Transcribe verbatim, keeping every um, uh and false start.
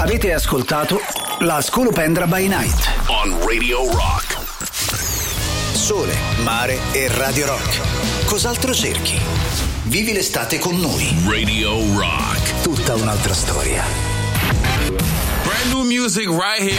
Avete ascoltato la Scolopendra by Night on Radio Rock. Sole, mare e Radio Rock. Cos'altro cerchi? Vivi l'estate con noi. Radio Rock. Tutta un'altra storia. Brand new music right here.